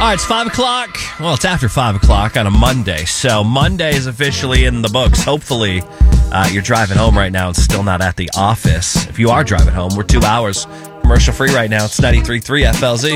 All right, it's 5 o'clock. Well, it's after 5 o'clock on a Monday. So Monday is officially in the books. Hopefully, you're driving home right now and still not at the office. If you are driving home, we're 2 hours commercial free right now. It's 93.3 FLZ.